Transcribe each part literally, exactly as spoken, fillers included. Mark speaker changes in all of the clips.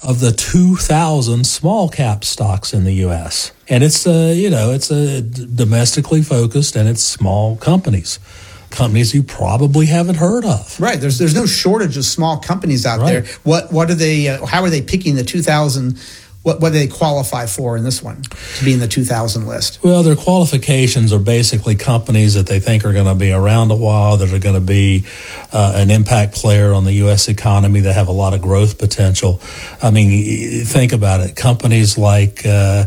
Speaker 1: of the two thousand small cap stocks in the U S. And it's, uh, you know, it's a uh, domestically focused, and it's small companies. Companies you probably haven't heard of.
Speaker 2: Right. There's there's no shortage of small companies out
Speaker 1: right.
Speaker 2: there. What what are they? Uh, how are they picking the two thousand? What what do they qualify for in this one to be in the two thousand list?
Speaker 1: Well, their qualifications are basically companies that they think are going to be around a while, that are going to be uh, an impact player on the U S economy, that have a lot of growth potential. I mean, think about it. Companies like uh,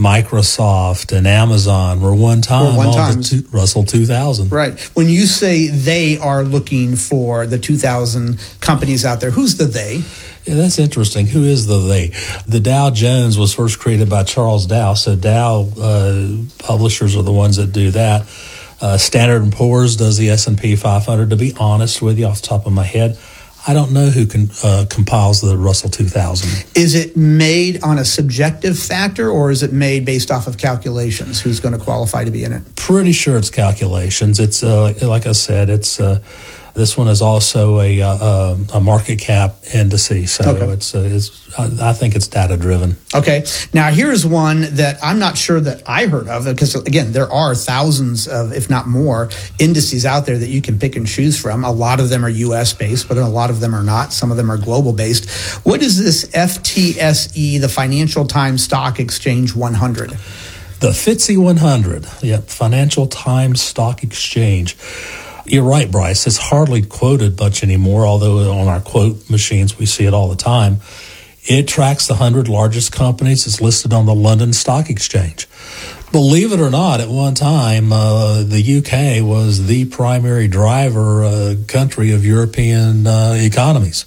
Speaker 1: Microsoft and Amazon were one time
Speaker 2: one
Speaker 1: on
Speaker 2: time.
Speaker 1: the two, Russell two thousand.
Speaker 2: Right. When you say they are looking for the two thousand companies out there, who's the they?
Speaker 1: Yeah, that's interesting. Who is the they? The Dow Jones was first created by Charles Dow, so Dow uh, publishers are the ones that do that. Uh, Standard and Poor's does the S and P five hundred. To be honest with you, off the top of my head, I don't know who can, uh, compiles the Russell two thousand.
Speaker 2: Is it made on a subjective factor, or is it made based off of calculations? Who's going to qualify to be in it?
Speaker 1: Pretty sure it's calculations. It's uh, like I said, it's uh, this one is also a uh, a market cap indice, so
Speaker 2: okay.
Speaker 1: it's uh, it's I think it's data driven.
Speaker 2: Okay, now here's one that I'm not sure that I heard of, because again, there are thousands of, if not more, indices out there that you can pick and choose from. A lot of them are U S based, but a lot of them are not. Some of them are global based. What is this F T S E, the Financial Times Stock Exchange one hundred?
Speaker 1: The F T S E one hundred, yep, Financial Times Stock Exchange. You're right, Bryce. It's hardly quoted much anymore, although on our quote machines we see it all the time. It tracks the one hundred largest companies. It's listed on the London Stock Exchange. Believe it or not, at one time, uh, the U K was the primary driver uh, country of European uh, economies.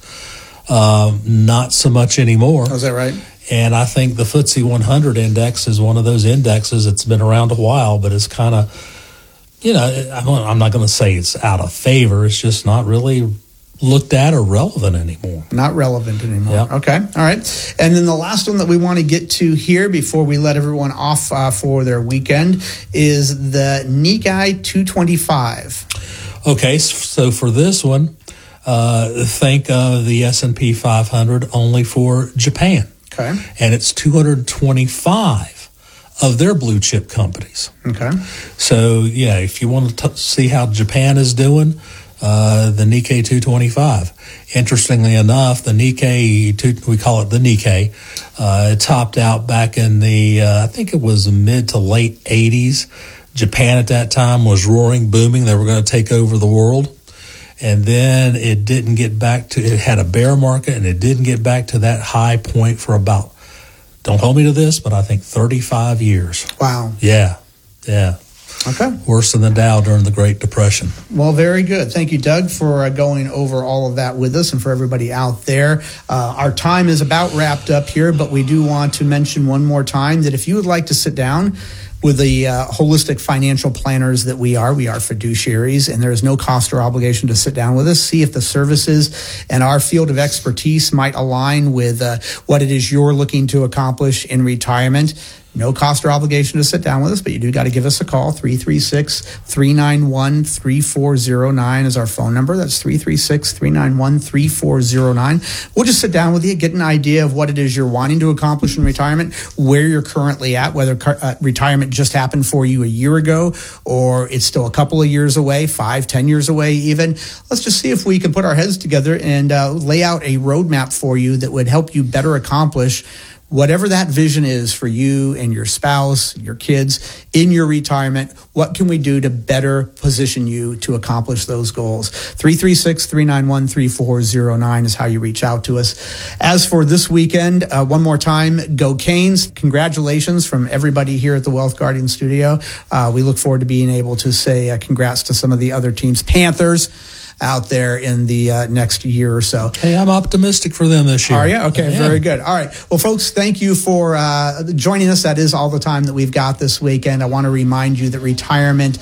Speaker 1: Uh, not so much anymore.
Speaker 2: Oh, is that right?
Speaker 1: And I think the F T S E one hundred index is one of those indexes that's been around a while, but it's kind of, you know, I'm not going to say it's out of favor. It's just not really looked at or relevant anymore.
Speaker 2: Not relevant anymore.
Speaker 1: Yep.
Speaker 2: Okay. All right. And then the last one that we want to get to here before we let everyone off uh, for their weekend is the Nikkei two twenty-five.
Speaker 1: Okay. So for this one, uh, think of the S and P five hundred only for Japan.
Speaker 2: Okay.
Speaker 1: And it's two hundred twenty-five of their blue chip companies.
Speaker 2: Okay.
Speaker 1: So, yeah, if you want to t- see how Japan is doing, uh, the Nikkei two twenty-five. Interestingly enough, the Nikkei, two, we call it the Nikkei, uh, it topped out back in the, uh, I think it was mid to late eighties. Japan at that time was roaring, booming. They were going to take over the world. And then it didn't get back to, it had a bear market, and it didn't get back to that high point for about, don't hold me to this, but I think thirty-five years.
Speaker 2: Wow.
Speaker 1: Yeah, yeah.
Speaker 2: Okay.
Speaker 1: Worse than the Dow during the Great Depression.
Speaker 2: Well, very good. Thank you, Doug, for uh, going over all of that with us, and for everybody out there. Uh, our time is about wrapped up here, but we do want to mention one more time that if you would like to sit down with the uh, holistic financial planners that we are, we are fiduciaries, and there is no cost or obligation to sit down with us, see if the services and our field of expertise might align with uh, what it is you're looking to accomplish in retirement. No cost or obligation to sit down with us, but you do got to give us a call. three three six, three nine one, three four zero nine is our phone number. That's three three six, three nine one, three four zero nine. We'll just sit down with you, get an idea of what it is you're wanting to accomplish in retirement, where you're currently at, whether uh, retirement just happened for you a year ago, or it's still a couple of years away, five, ten years away even. Let's just see if we can put our heads together and uh, lay out a roadmap for you that would help you better accomplish whatever that vision is for you and your spouse, your kids, in your retirement. What can we do to better position you to accomplish those goals? three three six, three nine one, three four zero nine is how you reach out to us. As for this weekend, uh, one more time, go Canes. Congratulations from everybody here at the Wealth Guardian Studio. Uh, we look forward to being able to say uh, congrats to some of the other teams. Panthers out there in the uh, next year or so.
Speaker 1: Hey, I'm optimistic for them this year.
Speaker 2: Are you? Okay, very good. All right. Well, folks, thank you for uh, joining us. That is all the time that we've got this weekend. I want to remind you that retirement,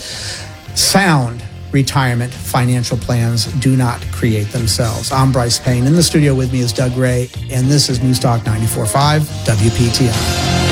Speaker 2: sound retirement financial plans do not create themselves. I'm Bryce Payne. In the studio with me is Doug Ray, and this is News Talk ninety-four point five W P T I.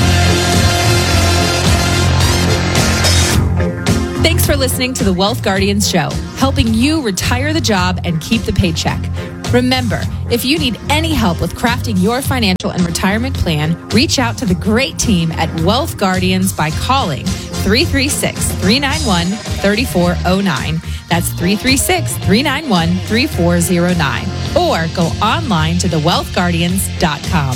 Speaker 3: Thanks for listening to the Wealth Guardians Show, helping you retire the job and keep the paycheck. Remember, if you need any help with crafting your financial and retirement plan, reach out to the great team at Wealth Guardians by calling three three six, three nine one, three four zero nine. That's three three six, three nine one, three four zero nine. Or go online to the wealth guardians dot com.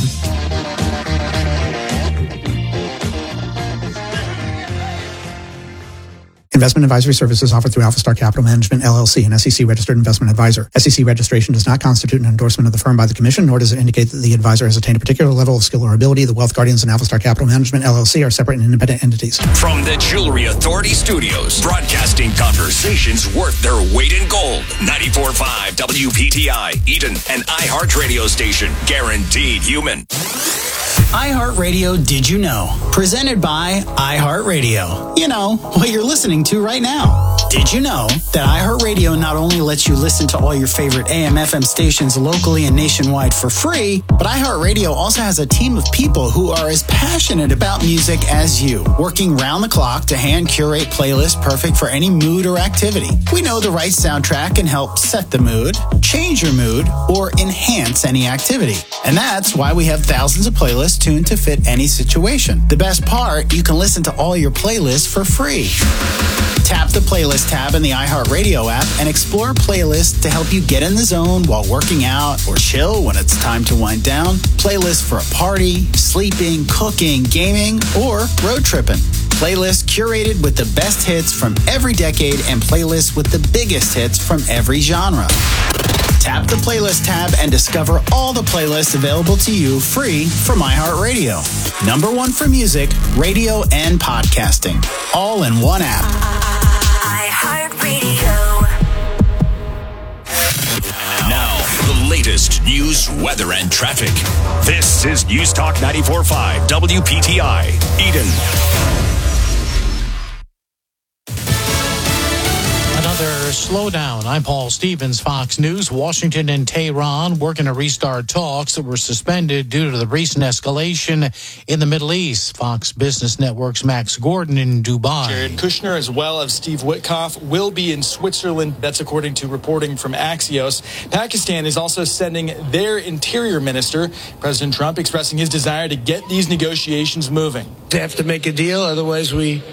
Speaker 2: Investment advisory services offered through AlphaStar Capital Management, L L C, an S E C-registered investment advisor. S E C registration does not constitute an endorsement of the firm by the Commission, nor does it indicate that the advisor has attained a particular level of skill or ability. The Wealth Guardians and AlphaStar Capital Management, L L C, are separate and independent entities.
Speaker 4: From the Jewelry Authority Studios, broadcasting conversations worth their weight in gold. ninety-four point five W P T I, Eden, an iHeart radio station, guaranteed human.
Speaker 5: iHeartRadio Did You Know? Presented by iHeartRadio. You know, what you're listening to right now. Did you know that iHeartRadio not only lets you listen to all your favorite A M F M stations locally and nationwide for free, but iHeartRadio also has a team of people who are as passionate about music as you, working round the clock to hand curate playlists perfect for any mood or activity. We know the right soundtrack can help set the mood, change your mood, or enhance any activity. And that's why we have thousands of playlists tuned to fit any situation. The best part, you can listen to all your playlists for free. Tap the playlist tab in the iHeartRadio app and explore playlists to help you get in the zone while working out or chill when it's time to wind down. Playlists for a party, sleeping, cooking, gaming, or road tripping. Playlists curated with the best hits from every decade and playlists with the biggest hits from every genre. Tap the playlist tab and discover all the playlists available to you free from iHeartRadio. Number one for music, radio, and podcasting. All in one app.
Speaker 6: iHeartRadio.
Speaker 4: Now, the latest news, weather, and traffic. This is News Talk ninety-four point five W P T I, Eden.
Speaker 7: Another slowdown. I'm Paul Stevens, Fox News. Washington and Tehran working to restart talks that were suspended due to the recent escalation in the Middle East. Fox Business Network's Max Gordon in Dubai.
Speaker 8: Jared Kushner, as well as Steve Witkoff, will be in Switzerland. That's according to reporting from Axios. Pakistan is also sending their interior minister, President Trump, expressing his desire to get these negotiations moving.
Speaker 9: They have to make a deal, otherwise we...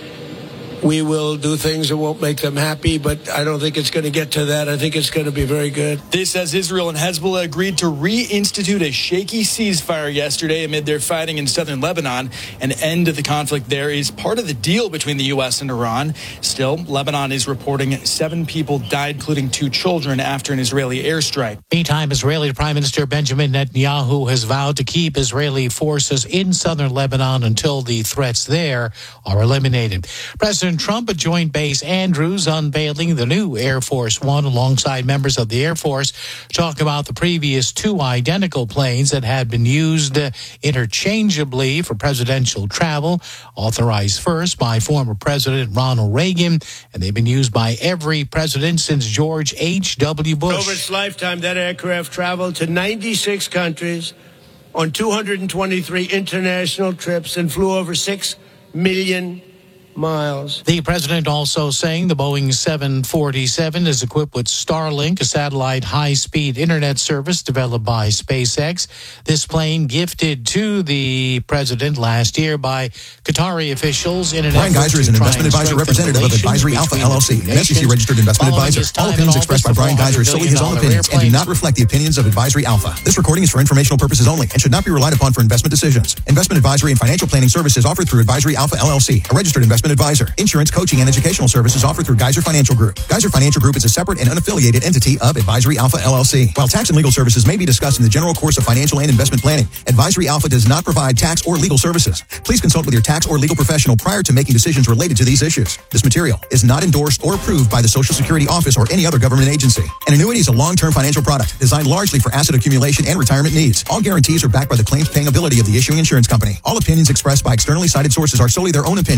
Speaker 9: We will do things that won't make them happy, but I don't think it's going to get to that. I think it's going to be very good.
Speaker 8: This as Israel and Hezbollah agreed to reinstitute a shaky ceasefire yesterday amid their fighting in southern Lebanon. An end to the conflict there is part of the deal between the U S and Iran. Still, Lebanon is reporting seven people died, including two children, after an Israeli airstrike.
Speaker 7: Meantime, Israeli Prime Minister Benjamin Netanyahu has vowed to keep Israeli forces in southern Lebanon until the threats there are eliminated. President Trump at Joint Base Andrews unveiling the new Air Force One alongside members of the Air Force, talk about the previous two identical planes that had been used uh, interchangeably for presidential travel, authorized first by former President Ronald Reagan, and they've been used by every president since George H W. Bush.
Speaker 9: Over its lifetime, that aircraft traveled to ninety-six countries on two hundred twenty-three international trips and flew over six million miles.
Speaker 7: The president also saying the Boeing seven forty-seven is equipped with Starlink, a satellite high-speed internet service developed by SpaceX. This plane gifted to the president last year by Qatari officials in an
Speaker 10: Brian Geiser is an investment advisor representative of Advisory Alpha L L C, an S E C-registered investment advisor. All opinions expressed by Brian Geiser are solely his own opinions and do not reflect the opinions of Advisory Alpha. This recording is for informational purposes only and should not be relied upon for investment decisions. Investment advisory and financial planning services offered through Advisory Alpha L L C, a registered investment advisor. Insurance, coaching, and educational services offered through Geiser Financial Group. Geiser Financial Group is a separate and unaffiliated entity of Advisory Alpha L L C. While tax and legal services may be discussed in the general course of financial and investment planning, Advisory Alpha does not provide tax or legal services. Please consult with your tax or legal professional prior to making decisions related to these issues. This material is not endorsed or approved by the Social Security Office or any other government agency. An annuity is a long-term financial product designed largely for asset accumulation and retirement needs. All guarantees are backed by the claims-paying ability of the issuing insurance company. All opinions expressed by externally cited sources are solely their own opinions and do not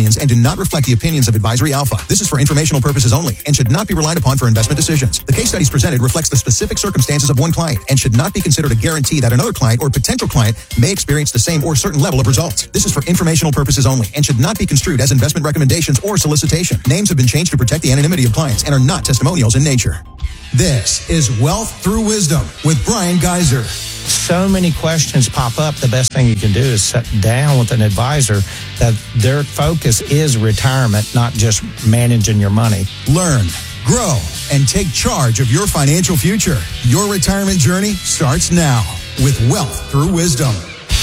Speaker 10: not reflect the opinions of Advisory Alpha. This is for informational purposes only and should not be relied upon for investment decisions. The case studies presented reflects the specific circumstances of one client and should not be considered a guarantee that another client or potential client may experience the same or certain level of results. This is for informational purposes only and should not be construed as investment recommendations or solicitation. Names have been changed to protect the anonymity of clients and are not testimonials in nature. This is Wealth Through Wisdom with Brian Geiser.
Speaker 6: So many questions pop up. The best thing you can do is sit down with an advisor that their focus is retirement, not just managing your money.
Speaker 10: Learn, grow, and take charge of your financial future. Your retirement journey starts now with Wealth Through Wisdom.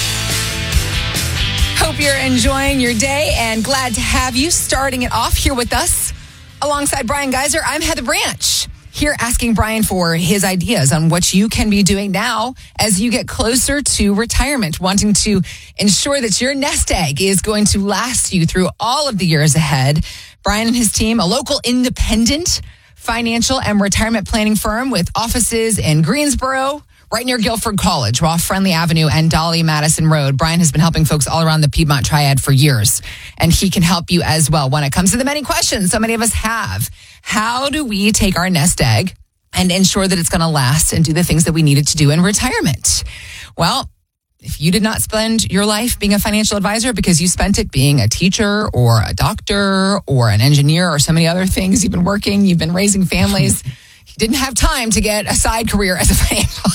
Speaker 11: Hope you're enjoying your day and glad to have you starting it off here with us. Alongside Brian Geiser, I'm Heather Branch. Here asking Brian for his ideas on what you can be doing now as you get closer to retirement, wanting to ensure that your nest egg is going to last you through all of the years ahead. Brian and his team, a local independent financial and retirement planning firm with offices in Greensboro, right near Guilford College, off Friendly Avenue and Dolly Madison Road. Brian has been helping folks all around the Piedmont Triad for years, and he can help you as well when it comes to the many questions so many of us have. How do we take our nest egg and ensure that it's going to last and do the things that we needed to do in retirement? Well, if you did not spend your life being a financial advisor because you spent it being a teacher or a doctor or an engineer or so many other things, you've been working, you've been raising families, you didn't have time to get a side career as a financial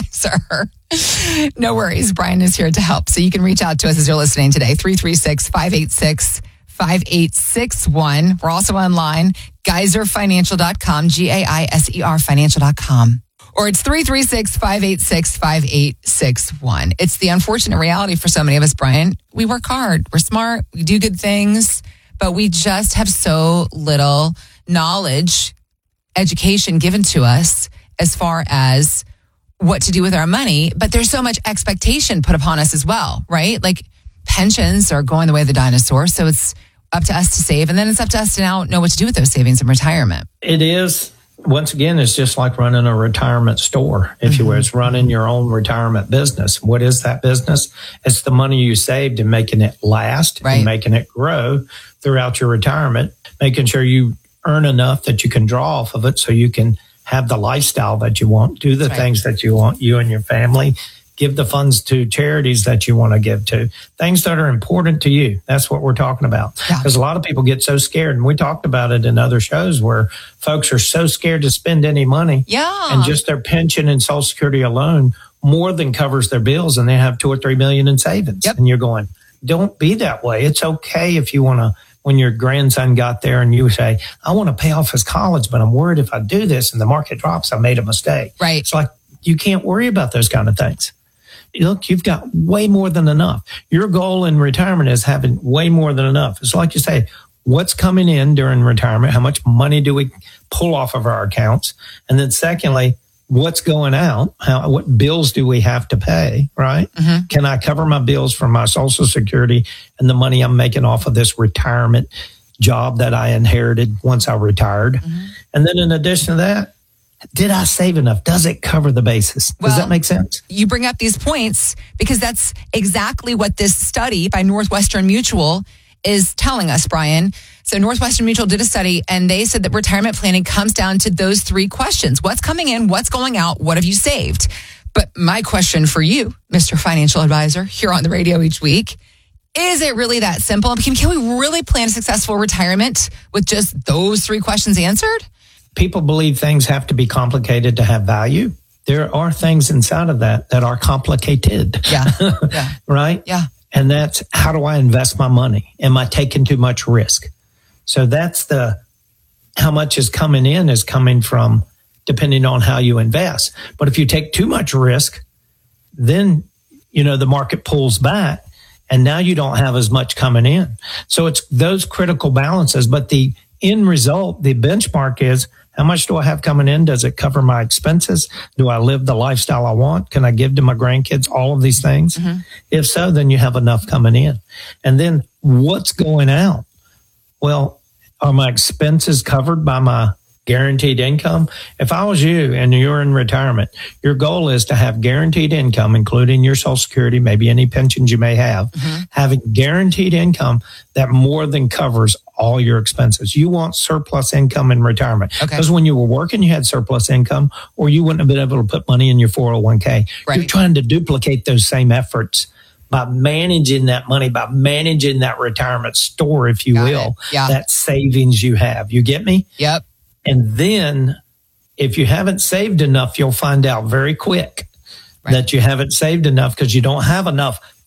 Speaker 11: advisor. No worries. Brian is here to help. So you can reach out to us as you're listening today, three three six, five eight six, five eight six one. We're also online, geiser financial dot com, G A I S E R financial dot com. Or it's three three six, five eight six, five eight six one. It's the unfortunate reality for so many of us, Brian. We work hard. We're smart. We do good things, but we just have so little knowledge, education given to us as far as what to do with our money. But there's so much expectation put upon us as well, right? Like pensions are going the way of the dinosaur. So it's up to us to save. And then it's up to us to now know what to do with those savings in retirement.
Speaker 6: It is. Once again, it's just like running a retirement store, if mm-hmm. you will. It's running your own retirement business. What is that business? It's the money you saved and making it last right. and making it grow throughout your retirement, making sure you earn enough that you can draw off of it so you can have the lifestyle that you want, do the That's things right. that you want, you and your family, give the funds to charities that you want to give to, things that are important to you. That's what we're talking about. Because yeah. a lot of people get so scared, and we talked about it in other shows where folks are so scared to spend any money.
Speaker 11: Yeah.
Speaker 6: And just their pension and Social Security alone more than covers their bills, and they have two or three million in savings.
Speaker 11: Yep.
Speaker 6: And you're going, don't be that way. It's okay if you want to, when your grandson got there and you say, I want to pay off his college, but I'm worried if I do this and the market drops, I made a mistake.
Speaker 11: Right.
Speaker 6: It's like, you can't worry about those kind of things. Look, you've got way more than enough. Your goal in retirement is having way more than enough. It's like you say, what's coming in during retirement? How much money do we pull off of our accounts? And then secondly, what's going out? How, what bills do we have to pay, right? Mm-hmm. Can I cover my bills from my Social Security and the money I'm making off of this retirement job that I inherited once I retired? Mm-hmm. And then in addition to that, did I save enough? Does it cover the basis? Does well, that make sense?
Speaker 11: You bring up these points because that's exactly what this study by Northwestern Mutual is telling us, Brian. So Northwestern Mutual did a study, and they said that retirement planning comes down to those three questions. What's coming in? What's going out? What have you saved? But my question for you, Mister Financial Advisor, here on the radio each week, is it really that simple? Can, can we really plan a successful retirement with just those three questions answered?
Speaker 6: People believe things have to be complicated to have value. There are things inside of that that are complicated.
Speaker 11: Yeah. yeah.
Speaker 6: Right?
Speaker 11: Yeah.
Speaker 6: And that's, how do I invest my money? Am I taking too much risk? So that's the, how much is coming in is coming from depending on how you invest. But if you take too much risk, then, you know, the market pulls back and now you don't have as much coming in. So it's those critical balances. But the end result, the benchmark is, how much do I have coming in? Does it cover my expenses? Do I live the lifestyle I want? Can I give to my grandkids all of these things? Mm-hmm. If so, then you have enough coming in. And then what's going out? Well, are my expenses covered by my guaranteed income. If I was you and you're in retirement, your goal is to have guaranteed income, including your Social Security, maybe any pensions you may have, mm-hmm. having guaranteed income that more than covers all your expenses. You want surplus income in retirement. Because okay. when you were working, you had surplus income, or you wouldn't have been able to put money in your four oh one k. Right. You're trying to duplicate those same efforts by managing that money, by managing that retirement store, if you Got will,
Speaker 11: yeah.
Speaker 6: that savings you have. You get me?
Speaker 11: Yep.
Speaker 6: And then if you haven't saved enough, you'll find out very quick right. that you haven't saved enough because you don't have enough